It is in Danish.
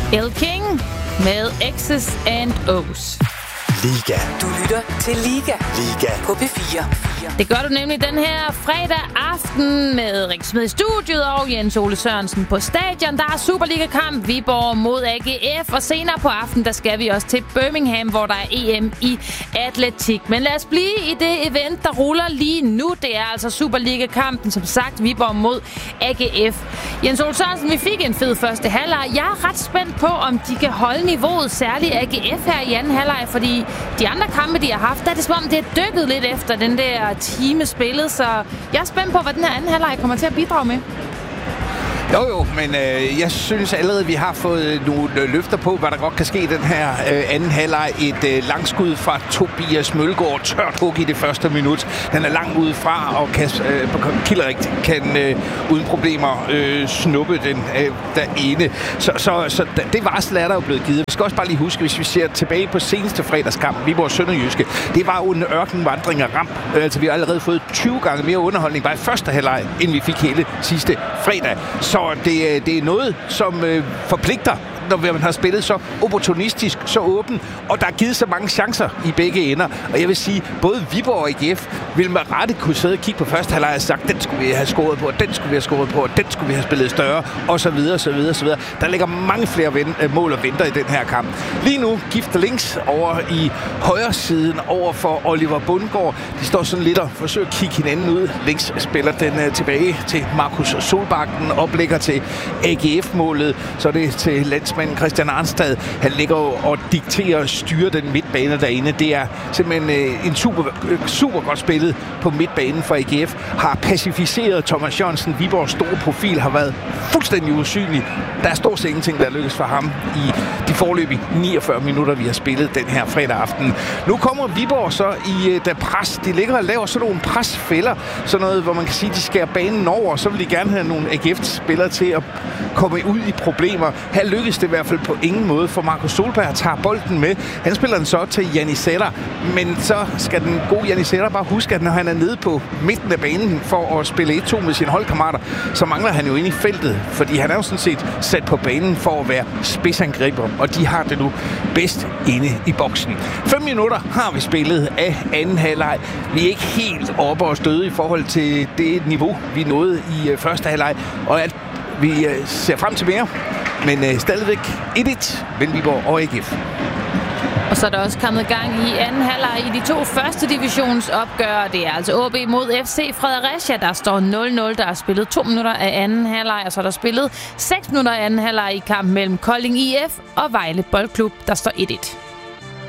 El King med X's and O's. Liga. Du lytter til Liga. Liga. På P4. Det gør du nemlig den her fredag aften med Rikke Smed i studiet og Jens Ole Sørensen på stadion. Der er Superliga-kamp Viborg mod AGF, og senere på aftenen, der skal vi også til Birmingham, hvor der er EM i atletik. Men lad os blive i det event, der ruller lige nu. Det er altså Superliga-kampen, som sagt, Viborg mod AGF. Jens Ole Sørensen, vi fik en fed første halvleg. Jeg er ret spændt på, om de kan holde niveauet, særligt AGF her i anden halvleg, fordi de andre kampe, de har haft, der er det som om, det er dykket lidt efter den der time spillet, så jeg er spændt på, hvad den her anden halvleg kommer til at bidrage med. Jo, men jeg synes allerede, vi har fået nogle løfter på, hvad der godt kan ske i den her anden halvleg. Et langskud fra Tobias Mølgaard, tørt hug i det første minut. Den er langt udefra, og Kilderik kan uden problemer snuppe den der ene. Så det varsel er der jo blevet givet. Vi skal også bare lige huske, hvis vi ser tilbage på seneste fredagskamp, Viborg Sønderjyske, det var jo en ørkenvandring af ramp. Altså, vi har allerede fået 20 gange mere underholdning bare i første halvleg, end vi fik hele sidste fredag. Så det er noget, som forpligter, når man har spillet så opportunistisk, så åben, og der er givet så mange chancer i begge ender. Og jeg vil sige, både Viborg og AGF vil med rette kunne sidde og kigge på første halvleg og sagt, den skulle vi have scoret på, den skulle vi have scoret på, den skulle vi have spillet større, og så videre, så videre, så videre. Der ligger mange flere mål og venter i den her kamp. Lige nu gifter links over i højre siden over for Oliver Bundgaard. De står sådan lidt og forsøger at kigge hinanden ud. Links spiller den tilbage til Markus Solbakken, oplægger til AGF-målet, så er det til landsmanden Christian Arnstad. Han ligger og dikterer og styrer den midtbane derinde. Det er simpelthen en super godt spillet på midtbanen for AGF. Har pacificeret Thomas Jørgensen. Viborgs store profil har været fuldstændig usynlig. Der er stort set ingenting, der lykkes for ham i de forløbige 49 minutter, vi har spillet den her fredag aften. Nu kommer Viborg så i et pres. De ligger og laver sådan nogle presfælder. Sådan noget, hvor man kan sige, at de skærer banen over. Så vil de gerne have nogle AGF-spillere til at komme ud i problemer. Her lykkes det i hvert fald på ingen måde, for Markus Solberg tager bolden med. Han spiller den så til Janni Sætter, men så skal den gode Janni Sætter bare huske, at når han er nede på midten af banen for at spille 1-2 med sine holdkammerater, så mangler han jo ind i feltet, fordi han er jo sådan set sat på banen for at være spidsangriber, og de har det nu bedst inde i boksen. 5 minutter har vi spillet af anden halvleg. Vi er ikke helt oppe og støde i forhold til det niveau, vi nåede i første halvleg, og at vi ser frem til mere, men stadigvæk 1-1 mellem Viborg og AGF. Og så er der også kommet gang i anden halvleg i de to første divisionsopgør. Det er altså AB mod FC Fredericia. Der står 0-0. Der er spillet 2 minutter af anden halvleg, og så er der spillet 6 minutter af anden halvleg i kampen mellem Kolding IF og Vejle Boldklub. Der står 1-1.